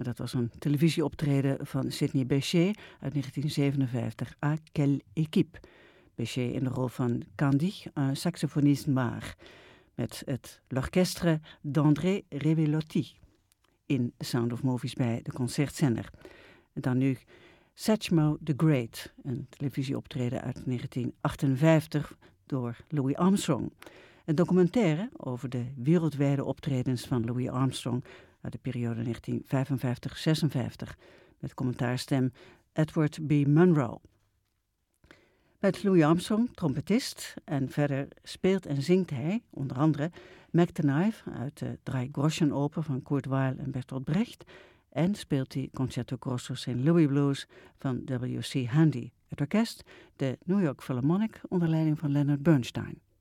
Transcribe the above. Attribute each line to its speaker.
Speaker 1: Dat was een televisieoptreden van Sidney Bechet uit 1957, À quelle équipe. Bechet in de rol van Candy, un saxofoniste maar, met het L'Orchestre d'André Revelotti in The Sound of Movies bij de Concertzender. En dan nu Satchmo the Great, een televisieoptreden uit 1958 door Louis Armstrong. Een documentaire over de wereldwijde optredens van Louis Armstrong uit de periode 1955-56 met commentaarstem Edward B. Munro. Met Louis Armstrong, trompetist, en verder speelt en zingt hij onder andere Mac the Knife uit de Drei Groschen-oper van Kurt Weill en Bertolt Brecht en speelt hij Concerto Grosso St. Louis Blues van W.C. Handy. Het orkest, de New York Philharmonic onder leiding van Leonard Bernstein.